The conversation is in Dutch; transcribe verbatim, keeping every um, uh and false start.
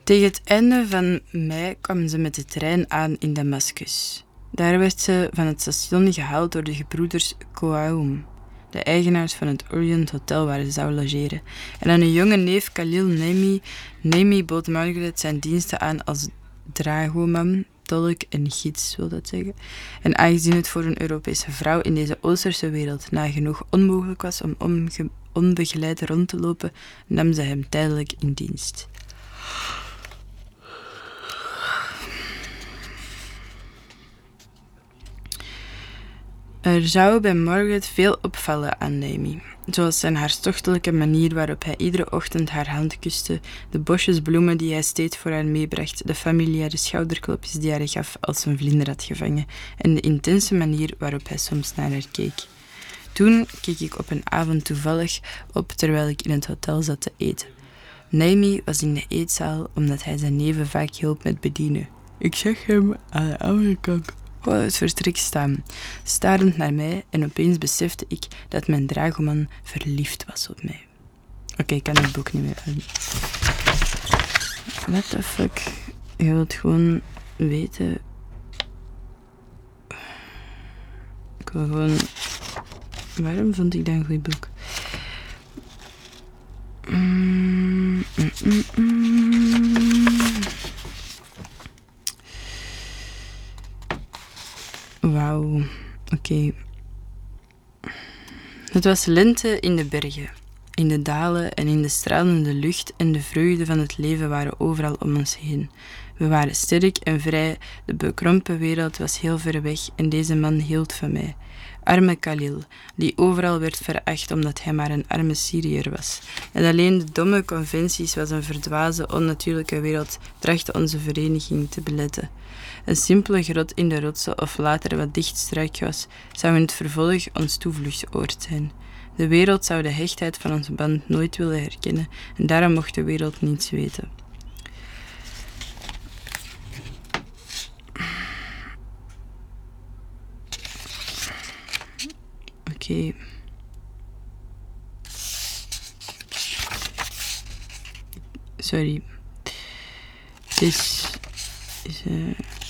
Tegen het einde van mei kwam ze met de trein aan in Damascus. Daar werd ze van het station gehaald door de gebroeders Kouaoum, de eigenaars van het Orient Hotel waar ze zou logeren. En aan hun jonge neef Khalil Nemi, Nemi bood Margaret zijn diensten aan als dragoman, tolk en gids, wil dat zeggen. En aangezien het voor een Europese vrouw in deze Oosterse wereld nagenoeg onmogelijk was om onge- onbegeleid rond te lopen, nam ze hem tijdelijk in dienst. Er zou bij Margaret veel opvallen aan Naomi, zoals zijn hartstochtelijke manier waarop hij iedere ochtend haar hand kuste, de bosjes bloemen die hij steeds voor haar meebracht, de familiaire schouderklopjes die hij gaf als ze een vlinder had gevangen en de intense manier waarop hij soms naar haar keek. Toen keek ik op een avond toevallig op terwijl ik in het hotel zat te eten. Naomi was in de eetzaal omdat hij zijn neven vaak hielp met bedienen. Ik zag hem aan de andere kant voor het vertrek staan, starend naar mij, en opeens besefte ik dat mijn dragoman verliefd was op mij. Oké, okay, ik kan het boek niet meer aan. What the fuck? Je wilt gewoon weten... Ik wil gewoon... Waarom vond ik dat een goed boek? Mm, mm, mm, mm. Wauw, oké. Okay. Het was lente in de bergen, in de dalen en in de stralende lucht, en de vreugde van het leven waren overal om ons heen. We waren sterk en vrij, de bekrompen wereld was heel ver weg en deze man hield van mij. Arme Khalil, die overal werd veracht omdat hij maar een arme Syriër was. En alleen de domme conventies was een verdwaasde, onnatuurlijke wereld trachtte onze vereniging te beletten. Een simpele grot in de rotsen of later wat dicht struikgewas zou in het vervolg ons toevluchtsoord zijn. De wereld zou de hechtheid van onze band nooit willen herkennen en daarom mocht de wereld niets weten. Oké. Okay. Sorry. Dit is... is uh...